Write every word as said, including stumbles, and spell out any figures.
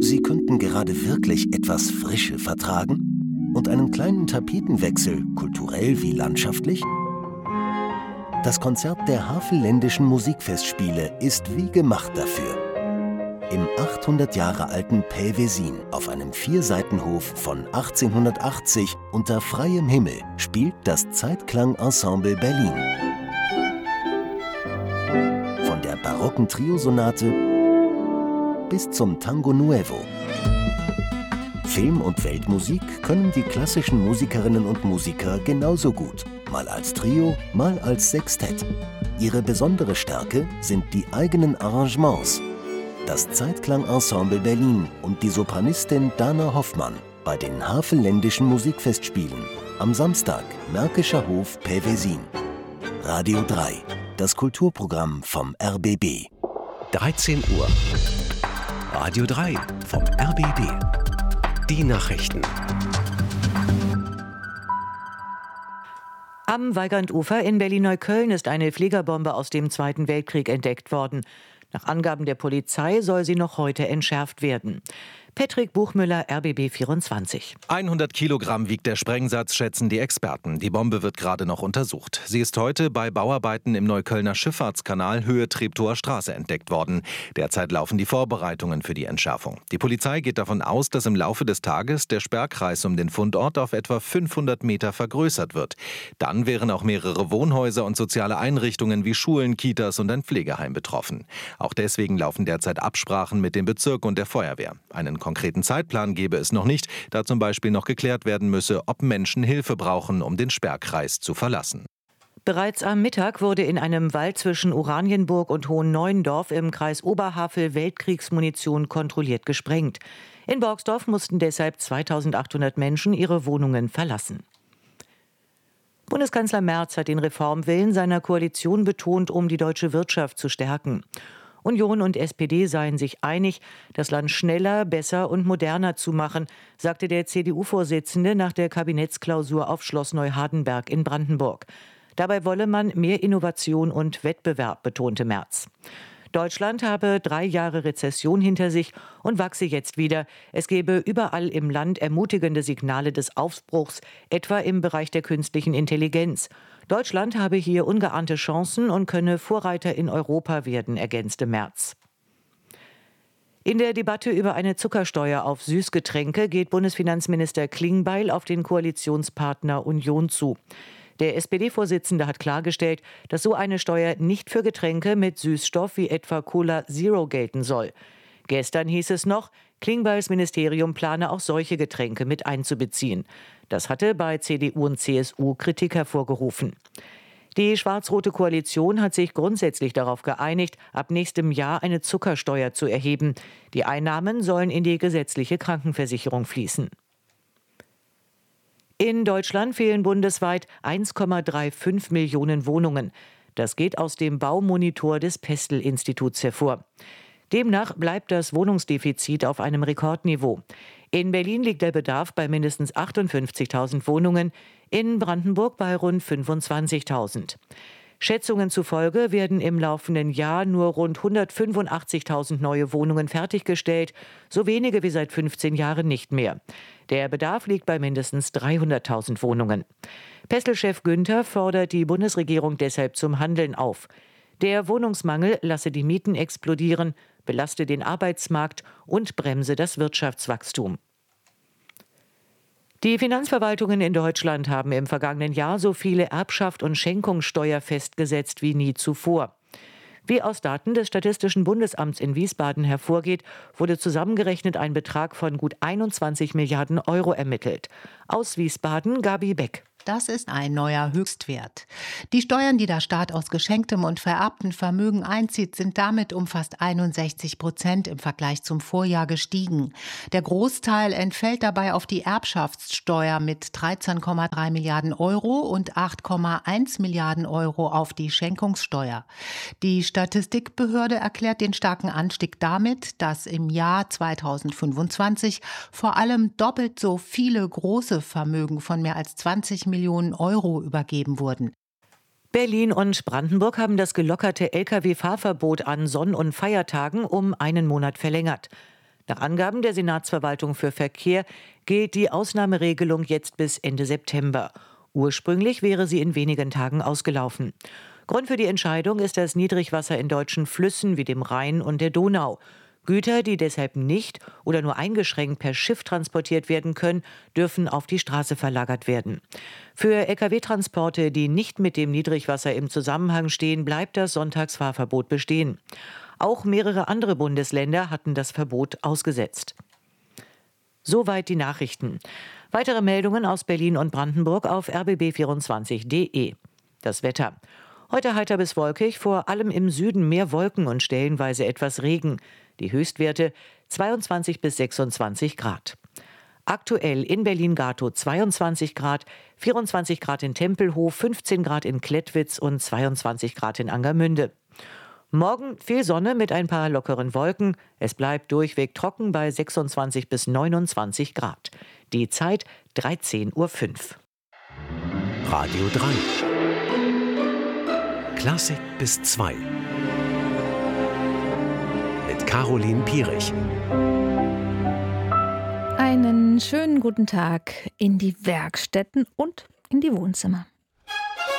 Sie könnten gerade wirklich etwas Frische vertragen? Und einen kleinen Tapetenwechsel, kulturell wie landschaftlich? Das Konzert der Havelländischen Musikfestspiele ist wie gemacht dafür. Im achthundert Jahre alten Päwesin auf einem Vierseitenhof von achtzehnhundertachtzig unter freiem Himmel spielt das Zeitklang-Ensemble Berlin. Von der barocken Triosonate bis zum Tango Nuevo. Film- und Weltmusik können die klassischen Musikerinnen und Musiker genauso gut. Mal als Trio, mal als Sextett. Ihre besondere Stärke sind die eigenen Arrangements. Das Zeitklang-Ensemble Berlin und die Sopranistin Dana Hoffmann bei den Havelländischen Musikfestspielen am Samstag, Märkischer Hof, Päwesin. Radio drei, das Kulturprogramm vom R B B. dreizehn Uhr. Radio drei vom R B B. Die Nachrichten. Am Weigandufer in Berlin-Neukölln ist eine Fliegerbombe aus dem Zweiten Weltkrieg entdeckt worden. Nach Angaben der Polizei soll sie noch heute entschärft werden. Patrick Buchmüller, R B B vierundzwanzig. hundert Kilogramm wiegt der Sprengsatz, schätzen die Experten. Die Bombe wird gerade noch untersucht. Sie ist heute bei Bauarbeiten im Neuköllner Schifffahrtskanal Höhe Treptower Straße entdeckt worden. Derzeit laufen die Vorbereitungen für die Entschärfung. Die Polizei geht davon aus, dass im Laufe des Tages der Sperrkreis um den Fundort auf etwa fünfhundert Meter vergrößert wird. Dann wären auch mehrere Wohnhäuser und soziale Einrichtungen wie Schulen, Kitas und ein Pflegeheim betroffen. Auch deswegen laufen derzeit Absprachen mit dem Bezirk und der Feuerwehr. Einen konkreten Zeitplan gebe es noch nicht, da zum Beispiel noch geklärt werden müsse, ob Menschen Hilfe brauchen, um den Sperrkreis zu verlassen. Bereits am Mittag wurde in einem Wald zwischen Oranienburg und Hohenneuendorf im Kreis Oberhavel Weltkriegsmunition kontrolliert gesprengt. In Borgsdorf mussten deshalb zweitausendachthundert Menschen ihre Wohnungen verlassen. Bundeskanzler Merz hat den Reformwillen seiner Koalition betont, um die deutsche Wirtschaft zu stärken. Union und S P D seien sich einig, das Land schneller, besser und moderner zu machen, sagte der C D U-Vorsitzende nach der Kabinettsklausur auf Schloss Neuhardenberg in Brandenburg. Dabei wolle man mehr Innovation und Wettbewerb, betonte Merz. Deutschland habe drei Jahre Rezession hinter sich und wachse jetzt wieder. Es gebe überall im Land ermutigende Signale des Aufbruchs, etwa im Bereich der künstlichen Intelligenz. Deutschland habe hier ungeahnte Chancen und könne Vorreiter in Europa werden, ergänzte Merz. In der Debatte über eine Zuckersteuer auf Süßgetränke geht Bundesfinanzminister Klingbeil auf den Koalitionspartner Union zu. Der S P D-Vorsitzende hat klargestellt, dass so eine Steuer nicht für Getränke mit Süßstoff wie etwa Cola Zero gelten soll. Gestern hieß es noch, Klingbeils Ministerium plane auch solche Getränke mit einzubeziehen. Das hatte bei C D U und C S U Kritik hervorgerufen. Die schwarz-rote Koalition hat sich grundsätzlich darauf geeinigt, ab nächstem Jahr eine Zuckersteuer zu erheben. Die Einnahmen sollen in die gesetzliche Krankenversicherung fließen. In Deutschland fehlen bundesweit eins Komma fünfunddreißig Millionen Wohnungen. Das geht aus dem Baumonitor des Pestel-Instituts hervor. Demnach bleibt das Wohnungsdefizit auf einem Rekordniveau. In Berlin liegt der Bedarf bei mindestens achtundfünfzigtausend Wohnungen, in Brandenburg bei rund fünfundzwanzigtausend. Schätzungen zufolge werden im laufenden Jahr nur rund hundertfünfundachtzigtausend neue Wohnungen fertiggestellt, so wenige wie seit fünfzehn Jahren nicht mehr. Der Bedarf liegt bei mindestens dreihunderttausend Wohnungen. Pestel-Chef Günther fordert die Bundesregierung deshalb zum Handeln auf. Der Wohnungsmangel lasse die Mieten explodieren, belaste den Arbeitsmarkt und bremse das Wirtschaftswachstum. Die Finanzverwaltungen in Deutschland haben im vergangenen Jahr so viele Erbschaft- und Schenkungssteuer festgesetzt wie nie zuvor. Wie aus Daten des Statistischen Bundesamts in Wiesbaden hervorgeht, wurde zusammengerechnet ein Betrag von gut einundzwanzig Milliarden Euro ermittelt. Aus Wiesbaden Gabi Beck. Das ist ein neuer Höchstwert. Die Steuern, die der Staat aus geschenktem und vererbtem Vermögen einzieht, sind damit um fast einundsechzig Prozent im Vergleich zum Vorjahr gestiegen. Der Großteil entfällt dabei auf die Erbschaftssteuer mit dreizehn Komma drei Milliarden Euro und acht Komma eins Milliarden Euro auf die Schenkungssteuer. Die Statistikbehörde erklärt den starken Anstieg damit, dass im Jahr zweitausendfünfundzwanzig vor allem doppelt so viele große Vermögen von mehr als zwanzig Millionen Euro übergeben wurden. Berlin und Brandenburg haben das gelockerte L K W-Fahrverbot an Sonn- und Feiertagen um einen Monat verlängert. Nach Angaben der Senatsverwaltung für Verkehr gilt die Ausnahmeregelung jetzt bis Ende September. Ursprünglich wäre sie in wenigen Tagen ausgelaufen. Grund für die Entscheidung ist das Niedrigwasser in deutschen Flüssen wie dem Rhein und der Donau. Güter, die deshalb nicht oder nur eingeschränkt per Schiff transportiert werden können, dürfen auf die Straße verlagert werden. Für L K W-Transporte, die nicht mit dem Niedrigwasser im Zusammenhang stehen, bleibt das Sonntagsfahrverbot bestehen. Auch mehrere andere Bundesländer hatten das Verbot ausgesetzt. Soweit die Nachrichten. Weitere Meldungen aus Berlin und Brandenburg auf r b b vierundzwanzig punkt d e. Das Wetter. Heute heiter bis wolkig, vor allem im Süden mehr Wolken und stellenweise etwas Regen. Die Höchstwerte zweiundzwanzig bis sechsundzwanzig Grad. Aktuell in Berlin-Gatow zweiundzwanzig Grad, vierundzwanzig Grad in Tempelhof, fünfzehn Grad in Klettwitz und zweiundzwanzig Grad in Angermünde. Morgen viel Sonne mit ein paar lockeren Wolken. Es bleibt durchweg trocken bei sechsundzwanzig bis neunundzwanzig Grad. Die Zeit dreizehn Uhr fünf. Radio drei. Klassik bis zwei. Mit Caroline Pierich. Einen schönen guten Tag in die Werkstätten und in die Wohnzimmer.